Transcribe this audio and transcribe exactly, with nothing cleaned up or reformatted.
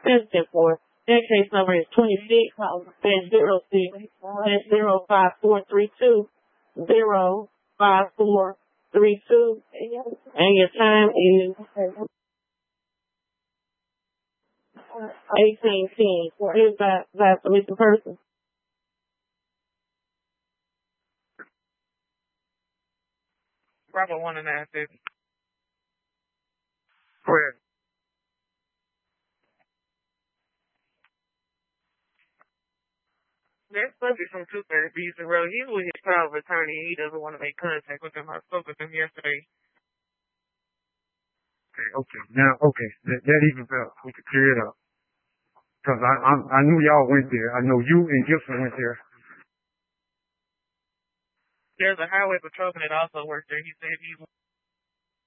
ten four. That case number is twenty-six zero six zero five four three two zero five four three two. And your time is eighteen ten. Is that that's the missing person? Bravo one and a half. Where? That's subject from two thirty Beasley Road. He's with his power of attorney and he doesn't want to make contact with him. I spoke with him yesterday. Okay, okay. Now, okay. That, that even better. We could clear it up. Because I, I I knew y'all went there. I know you and Gibson went there. There's a highway patrolman that also works there. He said he